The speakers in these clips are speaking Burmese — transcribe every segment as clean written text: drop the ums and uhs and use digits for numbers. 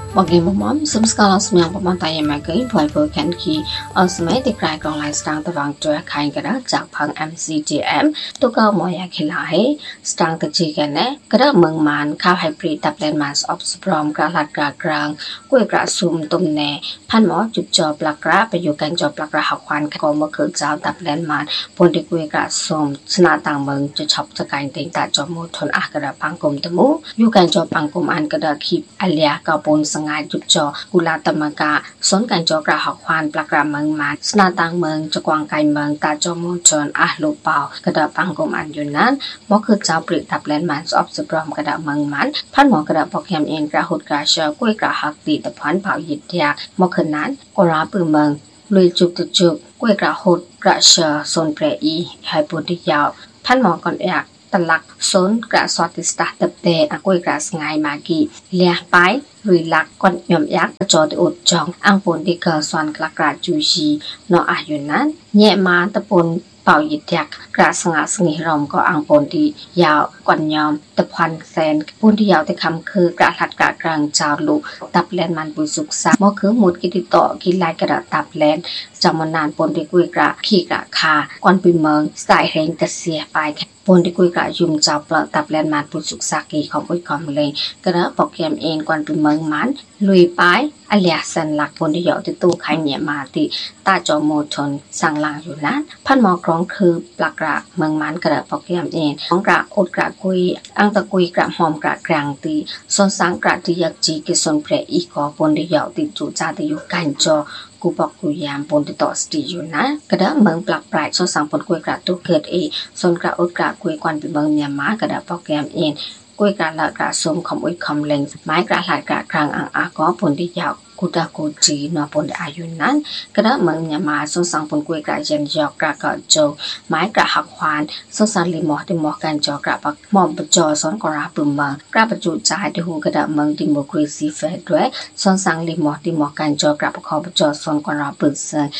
Bagi mamam, semskala semyang pemantai magai driver kan ki asmai di krai kong lai stang tawang tua kain kada jak phang MCDM tu ka moya khilahe stang ta chi kan ne kada meng man kha hai pri tap len mas of sprom ka lat ka grang kwe kra sum tum ne phan mo chup cho plak kra pa yu kan cho plak kra ha khwan ko mo kheu chao tap len man pon di kwe kra sum sna tang meng chu chop cha kain ting ta cho mo thon a kada pang kum tu mu yu kan cho pang kum an kada khip alia ka pon ngay chụp cho gula tamaka son kan cho kra học khoan plakra meng man sna tang meng cho kwang kai meng ta cho mo chon a lu pao kada pangkom an yunan mo khu chao pri tap len man of the prom kada meng man phan mo kada pokem en kra hut kra sha kwe kra hak ti ta phan pao yit ya mo khun nan ko ra pu meng lui chụp tu chụp kwe kra hut kra sha son pre i hai pu ti yaw phan mo kon yakตลักโซนกระสอติสตาเตเตอกุยกระสงายมากีเลียไปรุยลักก่อนยอมยักจอดอุดจองอังปนที่เกอสอนกระกระจูชีนออายุนั้นแย่มาตะปนเป่ายิดยักกระสงาสงิรอมก็อังปนที่ยาวก่อนยอมตะพันแสนปนที่ยาวแต่คำคือกระหัดกระกลางจาวลุตับแลนมันปุสุกซาเมื่อคือหมดกิติโตกิไลกระตับแลนจำมานานปนที่กุยกระขี้กระคาก่อนปีเมืองสายเฮงตะเสียไปปนที่กุยกระยุมจับปลาตับแลนมันปุสุกซากีของกุยคอมเลยกระปอกแกมเองก่อนปีเมืองมันลุยไปอเลียสันหลักปนที่ยาวที่ตู้ไข่เนี่ยมาติตาจอมโมชนสั่งลางอยู่นั้นพันหมอกรองคือปลากระเมืองมันกระปอกแกมเองของกระอดกระกุยอังตะกุยกระหอมกระกลางตีส่วนสังกระที่ยักจีกิสนเพลอีกอปนที่ยาวติจูจ่าที่อยู่กันจอกูบอกกูยามปนติต่อสติอยู่นะกระดาเมืองปลักปลายส่วนสังปนกุยกระตุเกิดเอส่วนกระอดกระกุยกวนเป็นเมืองเมียนมากระดาปอกแกมเองกุยกระละกระสมคำอุยคำเล็งไม้กระหลายกระกลางอ่างอากอปนที่ยาวกูตากูจีนอปนอายุนั้นกระดาเมืองเมียนมาส่วนสังปนกุยกระยันยอกกระกระโจไม้กระหักควานส่วนสังลิมอที่มอกันจอกระปักมอมปจอส่วนกระปุ่มเมืองกระประจุใจที่หูกระดาเมืองดิโมครีซีเฟดด้วยส่วนสังลิมอที่มอกันจอกระปักคอปจอส่วนกระปุ่มเซน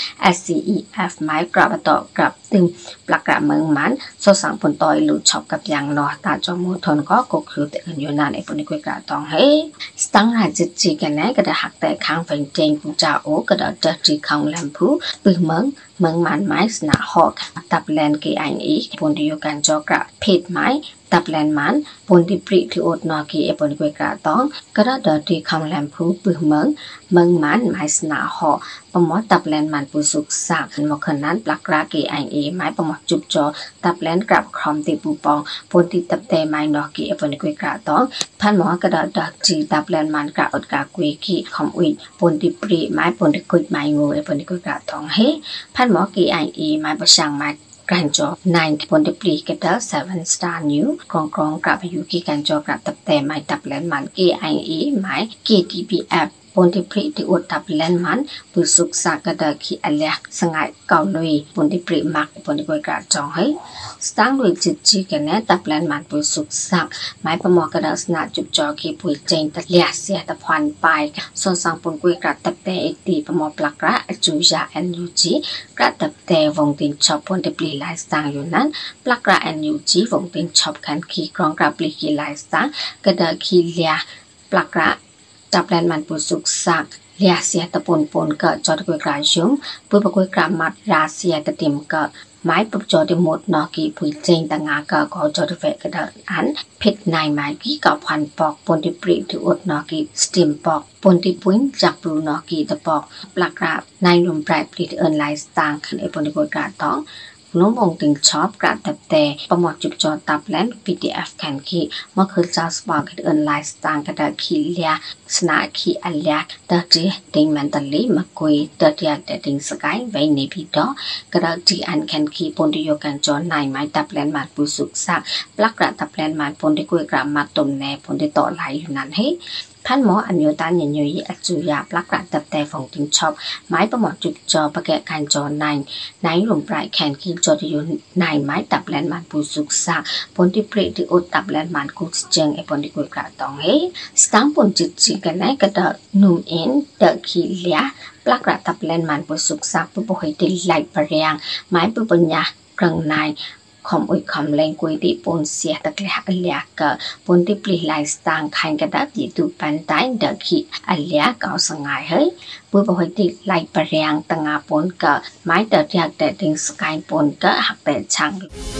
SCEF ไม้กระประตอกระตึงปลักกระเมืองมันส่วนสังปนต่อยหลุดชอบกับยางนอตาจอมูทนก็กกคือแต่กันอยู่นานไอ้ปนิกุยกระตองเฮ้สตังหาจิตจีกันแน่กระดาหักแต่ข้างเป็นเจงกูจ่าโอกระดาจัดจีคองแลมพูปืนเมืองมันไม้สนาหอกตับแลนกีไออีปนที่อยู่กันจอกระเพดไม้ตับแลนมันปนที่ปริที่อดนอกีเอปนกุยกระตองกระดาที่คองแลมพูปืนเมืองมันไม้สนาหอกปมอตับแลนมันปุสุกสากขึ้นมาขนั้นปลักรากีไอเอไม้ปมอจุบจอตับแลนกลับคอมติปูปองปนที่ตับเตไม้นอกีเอปนกุยกระตองพันหมอกระดาจีตับแลนมันกระอดกะกุยกีคอมอุยปนที่ปริไม้ปนที่กุยไม้งูเอปนกุยกระตองเฮพันหมอกีไอเอไม้ประชังไม้การจอบนายปนที่ปริกระดา7 star new กรองกระพยุกีการจอบกระตับเตไม้ตับแลนมันกีไอเอไม้ KTPFปนที่ปริที่อดตับแลนมันปุสุกสากระดาขีอเลียสงายเก่าลุยปนที่ปริมักปนที่กุยกระจองเฮสตั้งด้วยจิตจีกันแน่ตับแลนมันปุสุกสักไม้ประมอกระดาษนาจุบจอกีปุยเจงตะเลียเสียตะพวันไปส่วนสังปนกุยกระตับแต่เอกตีประมอปลักระจูยา NUG กระตับแต่วงตินชอบปนที่ปริไลสตางอยู่นั้นปลักระ NUG วงตินชอบกันขีกรองกระปริกีไลสตางกระดาขีเลียปลักระจับแลนมันปุสุกสักเลียเสียตะปนเกิดจอดกุยกระยุมปุยปกุยกระมัดราเสียตะเต็มเกิดไม้ปบจอดหมดนอกีปุยเจงตะงาเกก็จอดเฟกระดอันเพชรนายไม้กีกับพันปอกปนที่ปริที่อดนอกีสติมปอกปนที่ปุ้นจากปลูนอกีตะปอกปลักระนายลมปลายปลิดเอินไลสตางขึ้นไอปนที่กุยกระต้องน้องวงติงชอบกระตับแต่ประมอจุบจอตับแลน PDF แคนคีเมื่อคือจ้าสปอร์กเอินไลน์สตางกระดาขีเลียสนาขีอัลเลียเตอร์จีติงแมนตัลลีมาคุยเตอร์จีเดติงสกายไว้ในพีดอกระดาจีอันแคนคีปนที่โยกันจอนายไม้ตับแลนมาปุสุกซักปลักกระตับแลนมาปนที่กุยกระมาตุ่มแน่ปนที่ต่อไหลอยู่นั้นให้พันหมออันโยตันยันโยยีอัจจุยาปลักกระตับแต่ฝงติงชอบไม้ประมอจุบจอประแกะการจอนายลมปลายแคนคีจอที่อยู่นายไม้ตับแลนมันปุสุกซักปนที่ปริที่อดตับแลนมันกุศเจงไอปนที่กุยกระตองเฮสตังปนจิตจีกันไหนกระดานุ่มเอ็นเดอขีเลียปลักกระตับแลนมันปุสุกซักปุบหอยติไหลปะเรียงไม้ปุบปัญญากลางนายป không ui không lên quay đi bốn xe tắc lẹ cờ bốn đi pli lại sang khai cái đáp gì tụ bàn tay đợt khi lẹ cao sang ngày hết buổi bảo hội đi lại bờ rèn tăng ngà bốn cờ mái đợt nhạc để tiếng sky bốn cờ học để chẳng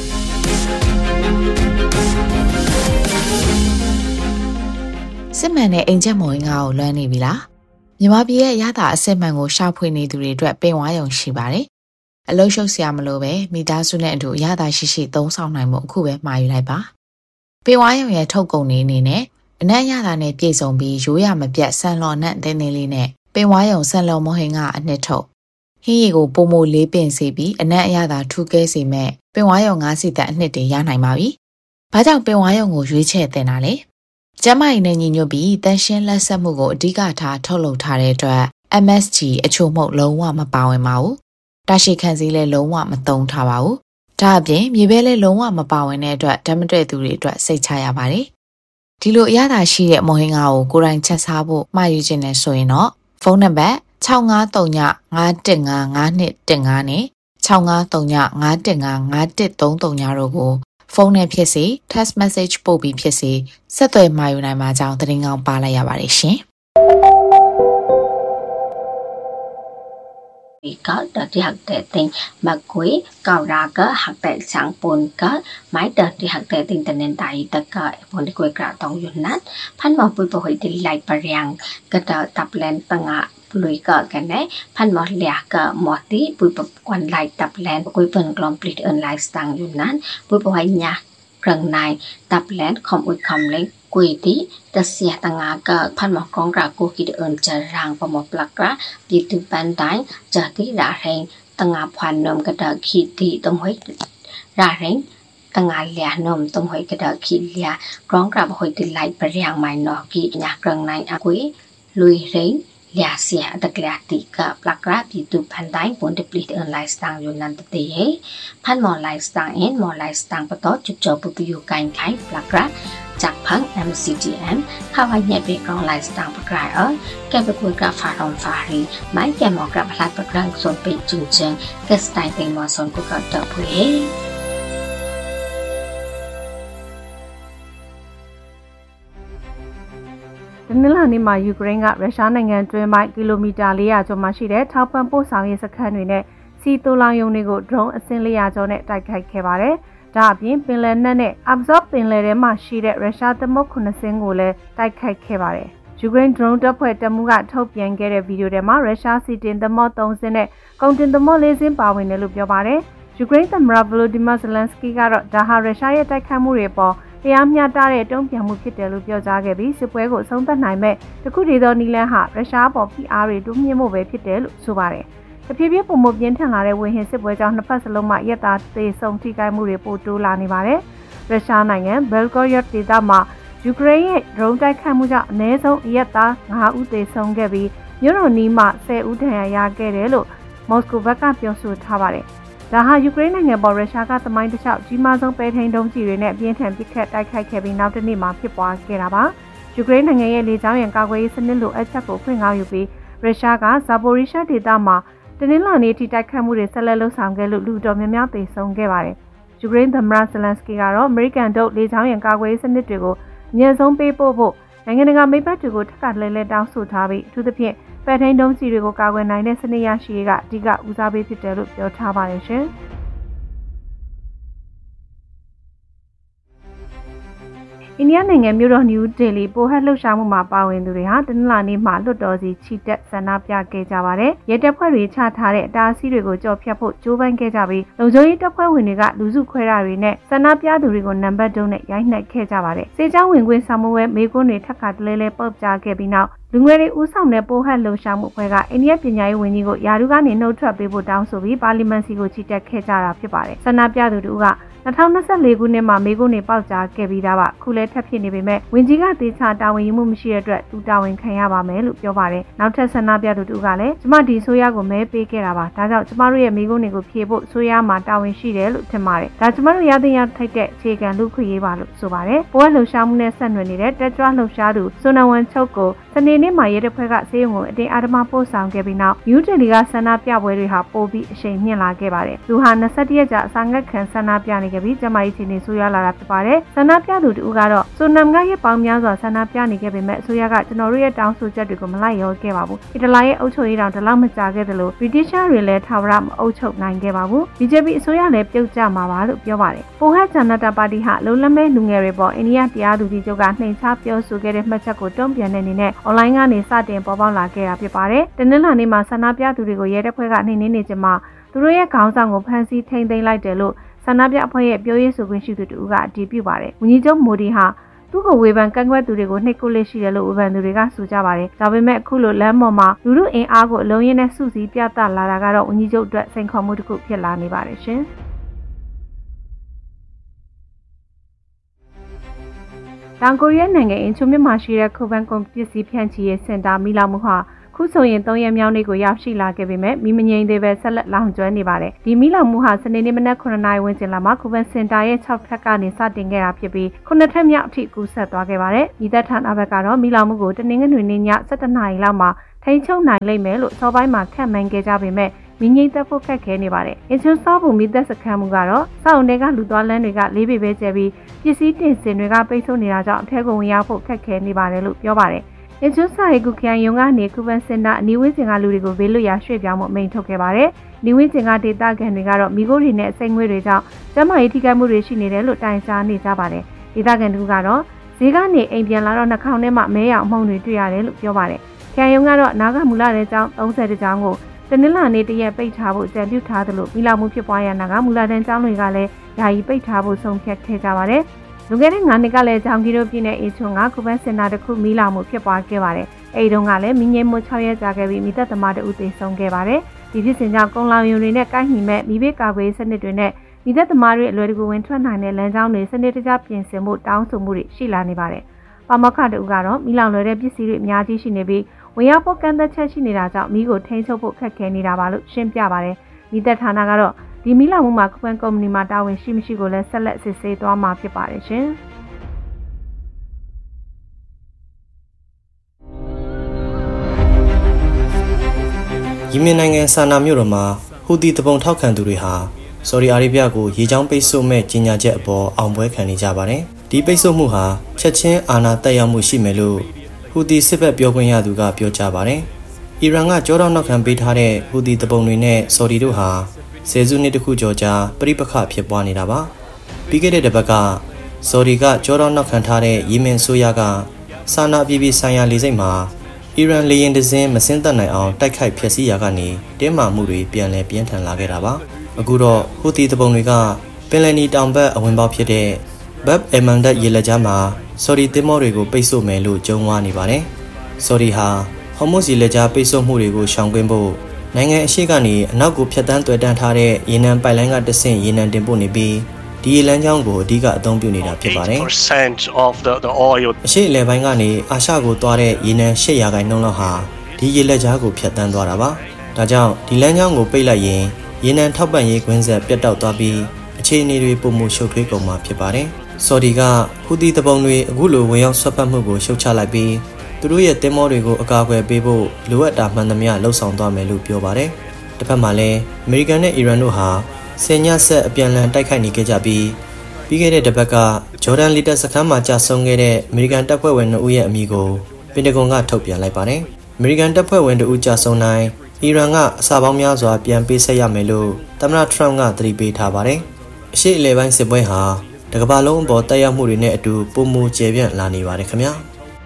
စစ်မှန်တဲ့အိမ်ချက်မဝင်ငါကိုလွှမ်းနေပြီလားမြန်မာပြည်ရဲ့ရတာအစစ်မှန်ကိုရှာဖွေနေသူတွေအတွက်ပင်ဝါရုံရှိပါတယ်အလုံးရှုပ်စရာမလိုပဲမိသားစုနဲ့အတူရတာရှိသုံးဆောင်နိုင်မှုအခုပဲမှာယူလိုက်ပါပင်ဝါရုံရဲ့ထုတ်ကုန်နေအနေနဲ့အနက်ရတာနဲ့ပြည့်စုံပြီးရိုးရမပြတ်ဆန်လော်နဲ့တင်းတင်းလေးနဲ့ပင်ဝါရုံဆန်လော်မဟင်ကအနှစ်ထုတ်ဟင်းရီကိုပုံမလေးပင်စီပြီးအနက်အရသာထူးကဲစေမဲ့ပင်ဝါရုံ9စီတန်အနှစ်တွေရနိုင်ပါပြီဘာကြောင့်ပင်ဝါရုံကိုရွေးချယ်တင်တာလဲကျမကြီးနဲ့ညီညွတ်ပြီးတန်ရှင်းလက်ဆက်မှုကိုအဓိကထားထုတ်လုပ်ထားတဲ့အတွက် MSG အချို့မှုလုံးဝမပါဝင်ပါဘူး။တာရှိခံစည်းလည်းလုံးဝမသုံးထားပါဘူး။ဒါအပြင်မြေပဲလည်းလုံးဝမပါဝင်တဲ့အတွက်ဓာတ်မတွေ့သူတွေအတွက်စိတ်ချရပါတယ်။ဒီလိုအရသာရှိတဲ့မော်ဟင်းကားကိုကိုယ်တိုင်ချက်စားဖို့မှာယူခြင်းနဲ့ဆိုရင်တော့ဖုန်းနံပါတ်6539515512နဲ့6539515513တို့ကိုဖုန်းနဲ့ဖြစ်စေ text message ပို့ပြီးဖြစ်စေဆက်သွယ်မှာယူနိုင်မှာကြောင်းသတင်းကောင်းပါလိုက်ရပါတယ်ရှင် vì có đợt đi học tệ tình mà quý cầu ra có học tệ sáng bốn có máy đợt đi học tệ tình tình nền tại tất cả bốn đi quay cả tổng dồn nát phan mò vui bồi đi lại bà riang cái đợt tập lên tăng ạ lùi cờ cái này phan mò lẻ cờ mò tí vui bồi quan lại tập lên quay phần complete online sang dồn nát vui bồi nhà rừng này tập lên không ui không lên quỳ tí ta xe tăng ngã cờ phan mọc con ra cô kỳ ơn chờ ràng và một lạc ra vì từ bàn tay chờ tí đã rèn tăng ngã hoàn nôm cái đợt khi tí tông huyết ra rèn tăng ngã lẻ nôm tông huyết cái đợt khi lẻ con ra hồi tí lại bà ràng mày nọ kỳ nhạc rừng này quý lùi rèn lẻ xe đặc lẻ tí cờ lạc ra vì từ bàn tay vốn được lít ơn lại sang dù năn tí hết phan mò lại sang hết mò lại sang và tốt chụp cho bụi bụi cành khái lạc raจากพัง MCGM เข้าไปเนี่ยเป็นกองลายสตางค์ประกายแกไปคุยกับฟารอนฟารีไม้แกหมอกกับพลัดประกรังส่วนเป็นจึงเชิงแกสไตล์เป็นมอสอนกุกเตอร์ผู้เတနင်္လာနေ့မှာယူကရိန်းကရုရှားနိုင်ငံတွင်းပိုင်းကီလိုမီတာ400ကျော်မှရှိတဲ့ထောက်ပံ့ပို့ဆောင်ရေးစခန်းတွေနဲ့စီတိုလောင်ယုံတွေကို drone အစင်း400ကျော်နဲ့တိုက်ခိုက်ခဲ့ပါတယ်။ဒါအပြင်ပင်လယ်နက်နဲ့ Azov ပင်လယ်ထဲမှာရှိတဲ့ရုရှားသမုတ်9စင်းကိုလည်းတိုက်ခိုက်ခဲ့ပါတယ်။ယူကရိန်း drone တပ်ဖွဲ့တပ်မှူးကထုတ်ပြန်ခဲ့တဲ့ဗီဒီယိုထဲမှာရုရှားစီတင်သမုတ်3စင်းနဲ့ကုန်တင်သမုတ်4စင်းပါဝင်တယ်လို့ပြောပါတယ်။ယူကရိန်းသမ္မတ Volodymyr Zelensky ကတော့ဒါဟာရုရှားရဲ့တိုက်ခိုက်မှုတွေပေါ်တရားမျှတတဲ့တုံ့ပြန်မှုဖြစ်တယ်လို့ပြောကြားခဲ့ပြီးစစ်ပွဲကိုအဆုံးသတ်နိုင်မဲ့တခုတည်းသောနည်းလမ်းဟာရုရှားပေါ်ဖိအားတွေတိုးမြင့်မှုပဲဖြစ်တယ်လို့ဆိုပါတယ်။တဖြည်းဖြည်းပုံမပြင်းထန်လာတဲ့ဝေဟင်စစ်ပွဲကြောင့်နှစ်ဖက်စလုံးမှာရက်သားသေဆုံးထိခိုက်မှုတွေပိုတိုးလာနေပါတယ်။ရုရှားနိုင်ငံဘယ်ဂိုရော့ဒေသမှာယူကရိန်းရဲ့ drone တိုက်ခိုက်မှုကြောင့်အနည်းဆုံးရက်သား9ဦးသေဆုံးခဲ့ပြီးမြို့တော်နီးမှာ10ဦးဒဏ်ရာရခဲ့တယ်လို့မော်စကိုဘက်ကပြောဆိုထားပါတယ်။ဒါဟာယူကရိန်းနိုင်ငံပေါ်ရုရှားကသမိုင်းတစ်လျှောက်ကြီးမားဆုံးပဲထိန်းဒုံးကျည်တွေနဲ့ပြင်းထန်ပစ်ခတ်တိုက်ခိုက်ခဲ့ပြီးနောက်တစ်နေ့မှာဖြစ်ပွားခဲ့တာပါ။ယူကရိန်းနိုင်ငံရဲ့လေကြောင်းရန်ကာကွယ်ရေးစနစ်လိုအပ်ချက်ကိုဖွင့်ကားယူပြီးရုရှားကဇာပိုရီရှာဒေသမှာတနင်္လာနေ့ထိတိုက်ခတ်မှုတွေဆက်လက်လှုပ်ဆောင်ခဲ့လို့လူတော်များများသေဆုံးခဲ့ပါတယ်။ယူကရိန်းသမ္မတဇလန်စကီကတော့အမေရိကန်တို့လေကြောင်းရန်ကာကွယ်ရေးစနစ်တွေကိုအမြင့်ဆုံးပေးပို့ဖို့နိုင်ငံတကာမိတ်ဘက်တွေကိုထပ်ကလဲတောင်းဆိုထားပြီးအထူးသဖြင့်ပဲထိန်းဒုံးကျည်တွေကိုကာကွယ်နိုင်တဲ့စနစ်ရရှိရေးကအဓိကဦးစားပေးဖြစ်တယ်လို့ပြောထားပါတယ်ရှင်။အိန္ဒိယနိုင်ငံမြို့တော်နယူးဒေလီပိုဟက်လှုပ်ရှားမှုမှာပါဝင်သူတွေဟာတနင်္လာနေ့မှာလွတ်တော်စီချီတက်ဆန္ဒပြခဲ့ကြပါတယ်။ရဲတပ်ဖွဲ့တွေချထားတဲ့အတားအဆီးတွေကိုကြော်ဖြတ်ဖို့ကြိုးပမ်းခဲ့ကြပြီးလုံခြုံရေးတပ်ဖွဲ့ဝင်တွေကလူစုခွဲတာတွေနဲ့ဆန္ဒပြသူတွေကိုနံပါတ်တုံးနဲ့ရိုက်နှက်ခဲ့ကြပါတယ်။စေချောင်းဝင်ခွင့်ဆောင်မှုဝဲမေကွန်းတွေထပ်ခါတလဲလဲပုတ်ပြခဲ့ပြီးနောက်လူငယ်တွေဦးဆောင်တဲ့ပိုဟက်လှုပ်ရှားမှုအဖွဲ့ကအိန္ဒိယပညာရေးဝန်ကြီးကိုယာရုကနေနှုတ်ထွက်ပေးဖို့တောင်းဆိုပြီးပါလီမန်စီကိုချီတက်ခဲ့ကြတာဖြစ်ပါတယ်။ဆန္ဒပြသူတို့က2024ခုနှစ်မှာမေကွန်းတွေပေါက်ကြားခဲ့ပြီးသားပါခုလဲထပ်ဖြစ်နေပေမဲ့ဝန်ကြီးကတေချာတာဝန်ယူမှုမရှိတဲ့အတွက်သူတာဝန်ခံရပါမယ်လို့ပြောပါတယ်နောက်ထပ်ဆန္ဒပြသူတို့ကလည်းကျမဒီဆိုရကိုမဲပေးခဲ့တာပါဒါကြောင့်ကျမတို့ရဲ့မေကွန်းတွေကိုဖြေဖို့ဆိုရမှာတာဝန်ရှိတယ်လို့ထင်ပါတယ်ဒါကျမတို့ရသင့်ရထိုက်တဲ့အခြေခံလူခွင့်ရေးပါလို့ဆိုပါတယ်ပွဲလှုပ်ရှားမှုနဲ့ဆက်နွယ်နေတဲ့တက်ကြွလှုပ်ရှားသူစွန်နဝန်ချုပ်ကိုစနေနေ့မှာရဲတပ်ဖွဲ့ကဆေးရုံကိုအတင်းအဓမ္မပို့ဆောင်ခဲ့ပြီးနောက်နယူးဒေလီကဆန္ဒပြပွဲတွေဟာပိုပြီးအရှိန်မြင့်လာခဲ့ပါတယ်။သူဟာ21ရက်ကြာအစာငတ်ခံဆန္ဒပြနေခဲ့ပြီးကျမကြီးချင်းနေဆိုးရွားလာတာဖြစ်ပါတယ်။ဆန္ဒပြသူတို့ကတော့ဆိုနမ်ကရဲ့ပေါင်းများစွာဆန္ဒပြနေခဲ့ပေမဲ့အစိုးရကကျွန်တော်တို့ရဲ့တောင်းဆိုချက်တွေကိုမလိုက်လျောခဲ့ပါဘူး။အီတလီရဲ့အုပ်ချုပ်ရေးတောင်ဒီလောက်မကြာခဲ့သလိုဗြိတိရှတွေလည်းထာဝရမအုပ်ချုပ်နိုင်ခဲ့ပါဘူး။ BJP အစိုးရလည်းပြုတ်ကျမှာပါလို့ပြောပါတယ်။ပိုဟတ်ဂျန်နာတာပါတီဟာလုံလမဲလူငယ်တွေပေါ်အိန္ဒိယတရားသူကြီးချုပ်ကနှိမ်ချပြောဆိုခဲ့တဲ့မှတ်ချက်ကိုတုံ့ပြန်တဲ့အနေနဲ့အွန်လိုင်းကနေစတင်ပေါ်ပေါက်လာခဲ့တာဖြစ်ပါတယ်။တနင်္လာနေ့မှာဆန္ဒပြသူတွေကိုရဲတပ်ဖွဲ့ကနှိမ်နင်းနေကြမှာသူတို့ရဲ့ခေါင်းဆောင်ကိုဖမ်းဆီးထိန်းသိမ်းလိုက်တယ်လို့ဆန္ဒပြအဖွဲ့ရဲ့ပြောရေးဆိုခွင့်ရှိသူတို့ကအတည်ပြုပါတယ်။ဝန်ကြီးချုပ်မိုဒီဟာသူ့ကိုဝေဖန်ကန့်ကွက်သူတွေကိုနှိပ်ကွပ်လက်ရှိတယ်လို့ဝေဖန်သူတွေကဆိုကြပါတယ်။ဒါပေမဲ့အခုလိုလမ်းပေါ်မှာလူထုအင်အားကိုအလုံးရင်းနဲ့စုစည်းပြသလာတာကတော့ဝန်ကြီးချုပ်အတွက်စိန်ခေါ်မှုတစ်ခုဖြစ်လာနေပါတယ်ရှင်။တောင်ကိုရီးယားနိုင်ငံအင်ချူမြစ်မှာရှိတဲ့ခိုဘန်ကွန်ပစ္စည်းဖြန့်ချီရေးစင်တာမိလောင်မှုဟာခုဆိုရင်3ရက်မြောက်နေ့ကိုရောက်ရှိလာခဲ့ပေမဲ့မိမငြိမ်သေးပဲဆက်လက်လောင်ကျွမ်းနေပါတယ်။ဒီမိလောင်မှုဟာစနေနေ့မနက်9နာရီဝန်းကျင်လောက်မှာခိုဘန်စင်တာရဲ့6ထပ်ကနေစတင်ခဲ့တာဖြစ်ပြီး9ထပ်မြောက်အထိကူးစက်သွားခဲ့ပါတယ်။မိသက်ဌာနဘက်ကတော့မိလောင်မှုကိုတနင်္ဂနွေနေ့ည7:00နာရီလောက်မှာထိန်းချုပ်နိုင်လိမ့်မယ်လို့စောပိုင်းမှာခန့်မှန်းခဲ့ကြပေမဲ့မိငိမ့်သက်ဖို့ခက်ခဲနေပါတယ်။အင်ချွန်းစောဘူးမိသက်စခန်းမှုကတော့စောင့်တွေကလူသွားလမ်းတွေကလေးပေပဲကျဲပြီးပစ္စည်းတင်စင်တွေကပိတ်ဆို့နေတာကြောင့်အထက်ကိုဝင်ရောက်ဖို့ခက်ခဲနေပါတယ်လို့ပြောပါတယ်။အင်ချွန်းစာရေးကုခရိုင်ယုံကနေကူပန်စင်တာအနီးဝန်းကျင်ကလူတွေကိုဘေးလွတ်ရာရွှေ့ပြောင်းမှုအမိန့်ထုတ်ခဲ့ပါတယ်။ဒီဝန်းကျင်ကဒေသခံတွေကတော့မိခိုးတွေနဲ့အစိမ့်ငွေတွေကြောင့်ကျန်းမာရေးထိခိုက်မှုတွေရှိနေတယ်လို့တိုင်ကြားနေကြပါတယ်။ဒေသခံတို့ကတော့ဈေးကနေအိမ်ပြန်လာတော့နှာခေါင်းထဲမှာမဲရောင်အမှုန့်တွေတွေ့ရတယ်လို့ပြောပါတယ်။ခရိုင်ယုံကတော့နားကမူလာတဲ့ကျောင်း30ကျောင်းကိုတနင်္လာနေ့တရက်ပိတ်ထားဖို့ကြံပြုထားသလိုမိလောင်မှုဖြစ်ပွားရနာကမူလာတန်းကျောင်းတွေကလည်းယာယီပိတ်ထားဖို့ဆုံးဖြတ်ခဲ့ကြပါတယ်။လွန်ခဲ့တဲ့9နှစ်ကလည်းဂျောင်ကီရိုပြည်နယ်အေချုံကကူပန်စင်တာတစ်ခုမိလောင်မှုဖြစ်ပွားခဲ့ပါတယ်။အဲဒီတုန်းကလည်းမိငိမ့်မှု6ရက်ကြာခဲ့ပြီးမိသက်သမားတို့သေဆုံးခဲ့ပါတယ်။ဒီဖြစ်စဉ်ကြောင့်ကုန်းလောင်ယုံတွေနဲ့ကိုက်ညီမဲ့မိဘကာကွယ်စနစ်တွေနဲ့မိသက်သမားတွေအလွယ်တကူဝင်ထွက်နိုင်တဲ့လမ်းကြောင်းတွေစနစ်တကျပြင်ဆင်မှုတောင်းဆိုမှုတွေရှိလာနေပါတယ်။ပါမောက္ခတို့ကတော့မိလောင်လွယ်တဲ့ပစ္စည်းတွေအများကြီးရှိနေပြီးဝင်ရောက်ဖို့ကန့်သက်ချက်ရှိနေတာကြောင့်မိကိုထိန်းချုပ်ဖို့ခက်ခဲနေတာပါလို့ရှင်းပြပါတယ်။မိသက်ဌာနကတော့ဒီမိလောင်မှုမှာကွန်ကုမ္ပဏီမှာတာဝန်ရှိမရှိကိုလည်းဆက်လက်စစ်ဆေးသွားမှာဖြစ်ပါတယ်ရှင်။ယီမင်နိုင်ငံဆာနာမြို့တော်မှာဟူသီတပုံထောက်ခံသူတွေဟာဆော်ဒီအာရေဗျကိုရေကြောင်းပိတ်ဆို့မဲ့ကြီးညာချက်အပေါ်အောင်ပွဲခံနေကြပါတယ်။ဒီပိတ်ဆို့မှုဟာချက်ချင်းအာဏာတက်ရောက်မှုရှိမယ်လို့ဟူသီစစ်ဘက်ပြောခွင့်ရသူကပြောကြားပါတယ်။အီရန်ကကြောတော့နောက်ခံပေးထားတဲ့ဟူသီတပုံတွေနဲ့ဆော်ဒီတို့ဟာဆယ်စုနှစ်တခုကျော်ကြာပြိပခဖြစ်ပွားနေတာပါ။ပြီးခဲ့တဲ့တစ်ပတ်ကဆော်ဒီကကြောတော့နောက်ခံထားတဲ့ယီမင်ဆိုးရကဆာနာပြည်ဆိုင်ရာလေဆိပ်မှာအီရန်လေယာဉ်တစ်စင်းမဆင်းသက်နိုင်အောင်တိုက်ခိုက်ဖျက်ဆီးရာကနေတင်းမာမှုတွေပြန်လည်ပြင်းထန်လာခဲ့တာပါ။အခုတော့ဟူသီတပုံတွေကပင်လယ်နီတောင်ဘက်အဝင်ပေါက်ဖြစ်တဲ့ဘတ်အမန်ဒတ်ရေလက်ကြားမှာဆော်ဒီသင်္ဘောတွေကိုပိတ်ဆို့မယ်လို့ကြုံဝါနေပါတယ်။ဆော်ဒီဟာဟော်မုဇ်ရေလက်ကြားပိတ်ဆို့မှုတွေကိုရှောင်ကွင်းဖို့နိုင်ငံအရှေ့ကနေအနောက်ကိုဖြတ်တန်းတွေ့တန်းထားတဲ့ရေနံပိုက်လိုင်းကတဆင့်ရေနံတင်ပို့နေပြီးဒီရေလမ်းကြောင်းကိုအဓိကအသုံးပြုနေတာဖြစ်ပါတယ်။ အရှေ့အလယ်ပိုင်းကနေအာရှကိုသွားတဲ့ရေနံ8%လောက်ဟာဒီရေလက်ကြားကိုဖြတ်တန်းသွားတာပါ။ဒါကြောင့်ဒီလမ်းကြောင်းကိုပိတ်လိုက်ရင်ရေနံထောက်ပံ့ရေးကွင်းဆက်ပြတ်တောက်သွားပြီးအခြေအနေတွေပုံမှုရှုပ်ထွေးကုန်မှာဖြစ်ပါတယ်။ဆော်ဒီကဟူသီတပုံတွေအခုလိုဝင်ရောက်ဆွတ်ဖက်မှုကိုရှုတ်ချလိုက်ပြီးသူတို့ရဲ့တင်မောတွေကိုအကာအကွယ်ပေးဖို့လိုအပ်တာမှန်သမျှလှုံ့ဆော်သွားမယ်လို့ပြောပါတယ်။တစ်ဖက်မှာလည်းအမေရိကန်နဲ့အီရန်တို့ဟာဆယ်ညဆက်အပြန်အလှန်တိုက်ခိုက်နေကြပြီးပြီးခဲ့တဲ့တစ်ပတ်ကဂျော်ဒန်လီတပ်စခန်းမှာကြာဆုံးခဲ့တဲ့အမေရိကန်တပ်ဖွဲ့ဝင်2ဦးရဲ့အမည်ကိုပင်တဂွန်ကထုတ်ပြန်လိုက်ပါတယ်။အမေရိကန်တပ်ဖွဲ့ဝင်2ဦးကြာဆုံးတိုင်းအီရန်ကအစာပေါင်းများစွာပြန်ပေးဆက်ရမယ်လို့သမ္မတထရန့်ကသတိပေးထားပါတယ်။အရှေ့အလယ်ပိုင်းစစ်ပွဲဟာတကမ္ဘာလုံးအပေါ်တက်ရောက်မှုတွေနဲ့အတူပုံမူကျယ်ပြန့်လာနေပါတယ်ခင်ဗျာ။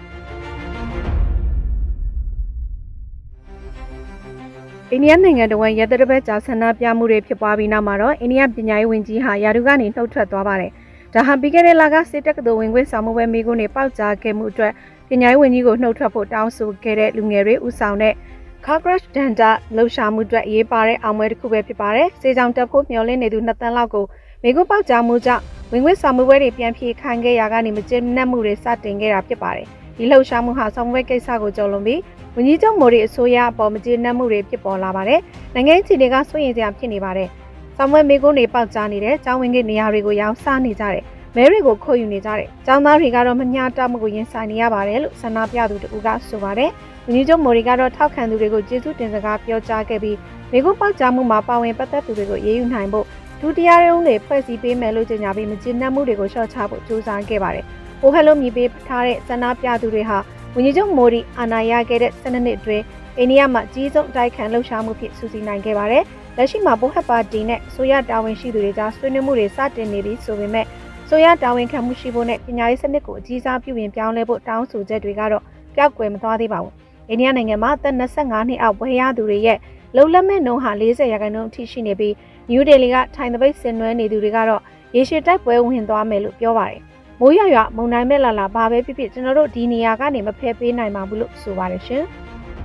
အိန္ဒိယနိုင်ငံတော်ရဲတပ်ဖွဲ့ကြာဆန္ဒပြမှုတွေဖြစ်ပွားပြီးနောက်မှာတော့အိန္ဒိယပညာရေးဝန်ကြီးဟာယာဒူကနေနှုတ်ထွက်သွားပါတယ်။ဒါဟာပြီးခဲ့တဲ့လကစစ်တပ်ကတော်ဝင်ခွင့်ဆောင်မှုပဲမိကိုနေပေါက်ကြားခဲ့မှုအတွက်ပညာရေးဝန်ကြီးကိုနှုတ်ထွက်ဖို့တောင်းဆိုခဲ့တဲ့လူငယ်တွေဥဆောင်တဲ့ Cockroach Danda လှုပ်ရှားမှုအတွက်ရေးပါတဲ့အောင်ပွဲတစ်ခုပဲဖြစ်ပါတယ်။စေကြောင်တက်ဖို့မျှော်လင့်နေသူ2တန်းလောက်ကိုမိကိုပေါက်ကြားမှုကြောင့်ဝင်ခွင့်ဆောင်မှုပွဲတွေပြန်ဖြေခိုင်းခဲ့ရာကနေမကျေနပ်မှုတွေစတင်ခဲ့တာဖြစ်ပါတယ်။ဒီလှုပ်ရှားမှုဟာဆောင်ပွဲကိစ္စကိုကြော်လွန်ပြီးဝန်ကြီးချုပ်မိုဒီအစိုးရအပေါ်မကျေနပ်မှုတွေဖြစ်ပေါ်လာပါတယ်။နိုင်ငံရေးခြေတွေကစိုးရိမ်စရာဖြစ်နေပါတယ်။ဆောင်ပွဲမိကိုနေပေါက်ကြားနေတဲ့ကျောင်းဝင်ကိနေရာတွေကိုရောင်းစားနေကြတယ်။မဲတွေကိုခိုးယူနေကြတယ်။ကျောင်းသားတွေကတော့မမျှတမှုကိုရင်ဆိုင်နေရပါတယ်လို့ဆန္ဒပြသူတို့ကဆိုပါတယ်။ဝန်ကြီးချုပ်မိုရီကတော့ထောက်ခံသူတွေကိုကျေးဇူးတင်စကားပြောကြားခဲ့ပြီးမိခိုးပေါက်ကြားမှုမှာပါဝင်ပတ်သက်သူတွေကိုရေးယူနိုင်ဖို့ဒုတိယရုံးတွေဖွဲ့စည်းပေးမယ်လို့ကြေညာပြီးမကျေနပ်မှုတွေကိုလျှော့ချဖို့ကြိုးစားခဲ့ပါတယ်။ပိုဟက်လိုမြည်ပေးထားတဲ့ဆန္ဒပြသူတွေဟာဝန်ကြီးချုပ်မိုရီအာဏာရခဲ့တဲ့12နှစ်အတွင်းအိန္ဒိယမှာကြီးဆုံးတိုက်ခတ်လှုပ်ရှားမှုဖြစ်စူးစီးနိုင်ခဲ့ပါတယ်။လက်ရှိမှာပိုဟက်ပါတီနဲ့ဆိုရတာဝန်ရှိသူတွေကြားဆွေးနွေးမှုတွေစတင်နေပြီးဆိုပေမဲ့ဆိုရတာဝန်ခံမှုရှိဖို့နဲ့ပညာရေးစနစ်ကိုအကြီးစားပြုပြင်ပြောင်းလဲဖို့တောင်းဆိုချက်တွေကတော့ပျောက်ကွယ်မသွားသေးပါဘူး။အိန္ဒိယနိုင်ငံမှာအသက်25နှစ်အောက်ဝယ်ရသူတွေရဲ့လုံလက်မဲ့နှုန်းဟာ40%အထိရှိနေပြီးနယူးဒေလီကထိုင်သပိတ်ဆင်နွှဲနေသူတွေကတော့ရေရှည်တိုက်ပွဲဝင်သွားမယ်လို့ပြောပါတယ်။မိုးရွာမုန်တိုင်းမဲ့လာဘာပဲဖြစ်ဖြစ်ကျွန်တော်တို့ဒီနေရာကနေမဖယ်ပေးနိုင်ပါဘူးလို့ဆိုပါတယ်ရှင်။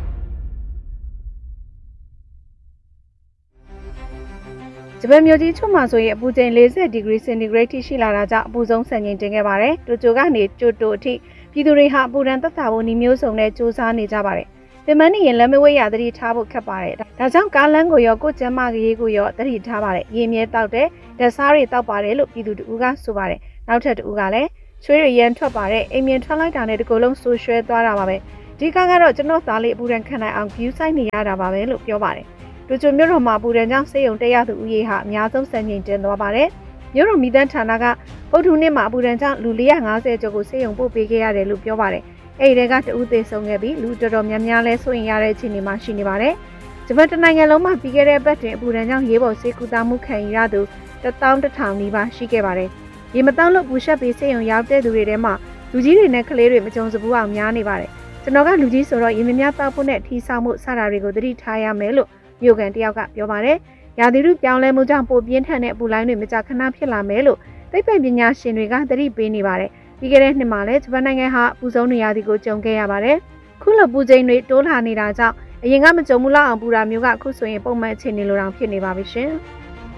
ဂျပန်မြို့ကြီးချွတ်မှာဆိုရင်အပူချိန်40 degree centigrade ထိရှိလာတာကြောင့်အပူဆုံးစံချိန်တင်ခဲ့ပါတယ်။တိုကျိုကနေကျိုတိုအထိပြည်သူတွေဟာအပူဒဏ်သက်သာဖို့နှီးမျိုးစုံနဲ့စူးစမ်းနေကြပါတယ်။ဒီမန်နီရင်လက်မဝဲရသတိထားဖို့ခက်ပါတယ်။ဒါကြောင့်ကားလမ်းကိုရောကိုကျမ်းမာကြီးကိုရောသတိထားပါတယ်။ရေမြဲတောက်တဲ့ဓာတ်စားတွေတောက်ပါတယ်လို့ပြည်သူတို့ကဆိုပါတယ်။နောက်ထပ်တူကလည်းချွေးရရန်ထွက်ပါတယ်။အိမ်မြင်ထွက်လိုက်တာနဲ့ဒီကုလုံးဆူရွှဲသွားတာပါပဲ။ဒီကားကတော့ကျွန်တော်သားလေးအပူဒဏ်ခံနိုင်အောင် view ဆိုင်နေရတာပါပဲလို့ပြောပါတယ်။တိုကျိုမြို့တော်မှာပူဒဏ်ကြောင့်စေယုံတက်ရသူဦးရေဟာအများဆုံးစံချိန်တင်သွားပါတယ်။မြို့တော်မိသားဌာနကဗုဒ္ဓနေ့မှာပူဒဏ်ကြောင့်လူ450ကျော်ကိုစေယုံပို့ပေးခဲ့ရတယ်လို့ပြောပါတယ်။အဲ့ဒီကတဦးသေးဆုံးခဲ့ပြီးလူတော်တော်များများလဲဆိုရင်ရတဲ့အခြေအနေမှာရှိနေပါတယ်။ဂျပန်တနိုင်ငံလုံးမှာပြီးခဲ့တဲ့ပတ်တွင်အပူဒဏ်ကြောင့်ရေးပေါ်ဆေးကုသမှုခံယူရသူ11000နီးပါးရှိခဲ့ပါတယ်။ရေမတောင်းလို့ပူရှက်ပြီးစေယုံရောက်တဲ့သူတွေထဲမှာလူကြီးတွေနဲ့ကလေးတွေမကြုံစဘူးအောင်များနေပါတယ်။ကျွန်တော်ကလူကြီးဆိုတော့ရေမများတောက်ဖို့နဲ့ထီဆောင်မှုစတာတွေကိုသတိထားရမယ်လို့မြို့ကန်တယောက်ကပြောပါတယ်။ရာသီဥတုပြောင်းလဲမှုကြောင့်ပိုပြင်းထန်တဲ့အပူလိုင်းတွေမကြာခဏဖြစ်လာမယ်လို့သိပ္ပံပညာရှင်တွေကသတိပေးနေပါတယ်။ပြီးခဲ့တဲ့နှစ်မှာလည်းဂျပန်နိုင်ငံဟာပူဆုံးနေရာဒီကိုကြုံခဲ့ရပါတယ်။ခုလိုပူချိန်တွေတိုးလာနေတာကြောင့်အရင်ကမကြုံဘူးလောက်အောင်ပူတာမျိုးကအခုဆိုရင်ပုံမှန်အခြေအနေလိုတောင်ဖြစ်နေပါပြီရှင်။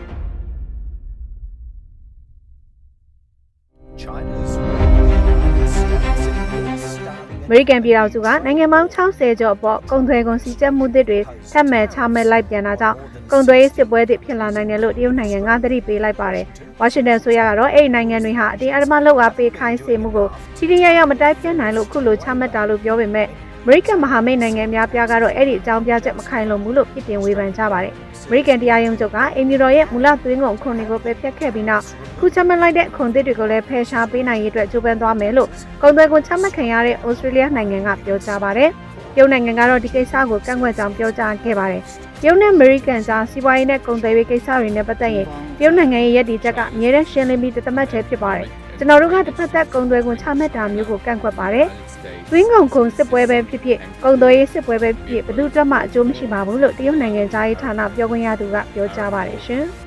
အမေရိကန်ပြည်ထောင်စုကနိုင်ငံပေါင်း60ကျော်ပေါ်ကုန်သွယ်ကုန်စည်ကျက်မှုတွေထပ်မံချမှတ်လိုက်ပြန်တာကြောင့်ကုန်သွယ်ရေးစစ်ပွဲတွေဖြစ်လာနိုင်တယ်လို့တရုတ်နိုင်ငံကသတိပေးလိုက်ပါတယ်။ဝါရှင်တန်ဆိုရကတော့အဲ့ဒီနိုင်ငံတွေဟာအတင်းအဓမ္မလုပ်အားပေးခိုင်းစေမှုကိုထိထိရောက်ရောက်မတိုက်ပြတ်နိုင်လို့ခုလိုချမှတ်တာလို့ပြောပေမဲ့အမေရိကန်မဟာမိတ်နိုင်ငံများပြားကတော့အဲ့ဒီအကြောင်းပြချက်မခိုင်လုံဘူးလို့ပြစ်တင်ဝေဖန်ကြပါတယ်။အမေရိကန်တရားရုံးချုပ်ကအင်မြူတော်ရဲ့မူလသွင်းကုန်အခွန်တွေကိုပယ်ဖျက်ခဲ့ပြီးနောက်ခုချမှတ်လိုက်တဲ့အခွန်သစ်တွေကိုလည်းဖယ်ရှားပေးနိုင်ရေးအတွက်ကြိုးပမ်းသွားမယ်လို့ကုန်သွယ်ခွန်ချမှတ်ခံရတဲ့ဩစတြေးလျနိုင်ငံကပြောကြားပါတယ်။တရုတ်နိုင်ငံကတော့ဒီကိစ္စကိုကန့်ကွက်ကြောင်းပြောကြားခဲ့ပါတယ်။တရုတ်နဲ့အမေရိကန်ကြားစီးပွားရေးနဲ့ကုန်သွယ်ရေးကိစ္စတွေနဲ့ပတ်သက်ရင်တရုတ်နိုင်ငံရဲ့ရည်တည်ချက်ကအမြဲတမ်းရှင်းလင်းပြီးတသက်တည်းဖြစ်ပါတယ်။ကျွန်တော်တို့ကတစ်ဖက်သက်ကုန်သွယ်ခွန်ချမှတ်တာမျိုးကိုကန့်ကွက်ပါတယ်။သွင်းကုန်ခွန်စစ်ပွဲပဲဖြစ်ဖြစ်ကုန်သွယ်ရေးစစ်ပွဲပဲဖြစ်ဖြစ်ဘယ်သူမှအကျိုးမရှိပါဘူးလို့တရုတ်နိုင်ငံသားရေးဌာနပြောခွင့်ရသူကပြောကြားပါတယ်ရှင်။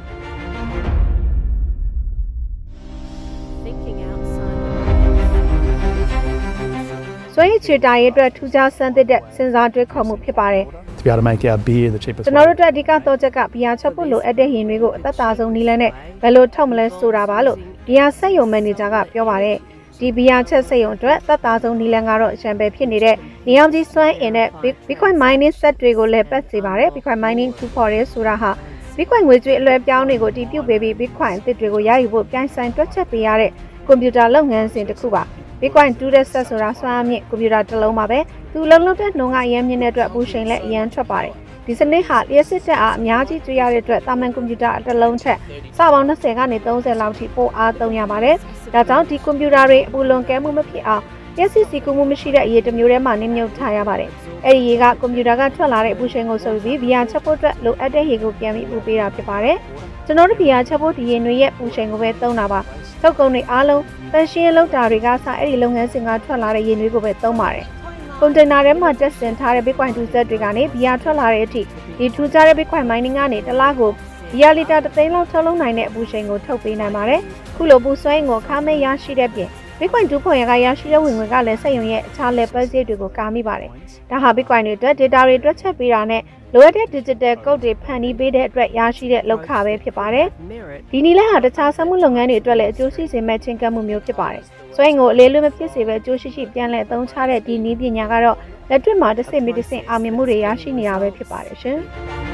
所以ချွေတာရေးအတွက်ထူးခြားဆန်းသစ်တဲ့စဉ်းစားတွေးခေါ်မှုဖြစ်ပါတယ်။ to be able to make our beer the cheapest. ကျွန်တော်တို့အတွက်အဓိကတော့ချက်ကဘီယာချက်ဖို့လိုအပ်တဲ့ရင်တွေကိုအသက်သာဆုံးနည်းလမ်းနဲ့ဘယ်လိုထုတ်မလဲဆိုတာပါလို့ဘီယာစက်ရုံမန်နေဂျာကပြောပါတယ်။ဒီဘီယာချက်စက်ရုံအတွက်သက်သာဆုံးနည်းလမ်းကတော့ရှမ်ပယ်ဖြစ်နေတဲ့နေအောင်ကြီးစွမ်းအင်နဲ့ Bitcoin mining စက်တွေကိုလည်းပတ်စေပါတယ်။ Bitcoin mining ထူဖော်ရဲဆိုတာဟာ Bitcoin ငွေကြေးအလွှဲပြောင်းတွေကိုတည်ပြုပေးပြီး Bitcoin အသစ်တွေကိုရယူဖို့ပြိုင်ဆိုင်တွက်ချက်ပေးရတဲ့ကွန်ပျူတာလုပ်ငန်းစဉ်တစ်ခုပါ။ Bitcoin 2တဲ့ဆက်ဆိုတာစွမ်းအမြင့်ကွန်ပျူတာတစ်လုံးပါပဲသူလုံးလုံးတဲ့နှုံကအရန်မြင့်တဲ့အတွက်ပူရှိန်လည်းအရန်ထွက်ပါတယ်ဒီစနစ်ဟာလျှက်စစ်တက်အားအများကြီးကျွေးရတဲ့အတွက်တာမန်ကွန်ပျူတာတစ်လုံးထက်စပေါင်း20ကနေ30လောက်ထိပိုအားသုံးရပါတယ်ဒါကြောင့်ဒီကွန်ပျူတာတွေအပူလွန်ကဲမှုမဖြစ်အောင်လျှက်စစ်စီကူမှုမရှိတဲ့အရေးတစ်မျိုးထဲမှာနှိမ့်မြုပ်ထားရပါတယ်အဲ့ဒီရေကကွန်ပျူတာကထွက်လာတဲ့အပူရှိန်ကိုစုပ်ပြီး VR ချက်ဖို့အတွက်လိုအပ်တဲ့ရေကိုပြန်ပြီးပူပေးတာဖြစ်ပါတယ်ကျွန်တော်တို့ VR ချက်ဖို့ဒီရေတွေရဲ့ပူရှိန်ကိုပဲသုံးတာပါထုတ်ကုန်တွေအားလုံးတန်ရှင်းလောက်တာတွေကစအဲ့ဒီလုပ်ငန်းစဉ်ကထွက်လာတဲ့ရေနွေးကိုပဲသုံးပါတယ်။ကွန်တိန်နာထဲမှာတက်ဆင်ထားတဲ့ Bitcoin 2 set တွေကနေဘီယာထွက်လာတဲ့အထိဒီထူကြတဲ့ Bitcoin mining ကနေတစ်လားကိုဘီယာလီတာ3သိန်းလောက်ထုတ်လုပ်နိုင်တဲ့အပူချိန်ကိုထုတ်ပေးနိုင်ပါတယ်။ခုလိုပူစွဲကိုခါမဲရရှိတဲ့ပြင် Bitcoin 2.0ကရရှိတဲ့ဝင်ငွေကလည်းစက်ရုံရဲ့အခြား level တွေကိုကာမိပါတယ်။ဒါဟာ Bitcoin တွေအတွက် data တွေတွက်ချက်ပေးတာနဲ့လိုအပ်တဲ့ digital code တွေဖန်တီးပေးတဲ့အတွက်ရရှိတဲ့လောက်ခပဲဖြစ်ပါတယ်။ဒီနည်းလမ်းဟာတခြားစက်မှုလုပ်ငန်းတွေအတွက်လည်းအကျိုးရှိစေမဲ့ချင်းကပ်မှုမျိုးဖြစ်ပါတယ်။စွဲကိုအလေးလွတ်မဖြစ်စေပဲအကျိုးရှိပြန်လည်အသုံးချတဲ့ဒီနည်းပညာကတော့လက်တွေ့မှာတစ်စိမ့်ပြီးတစ်စိမ့်အောင်မြင်မှုတွေရရှိနေတာပဲဖြစ်ပါတယ်ရှင်။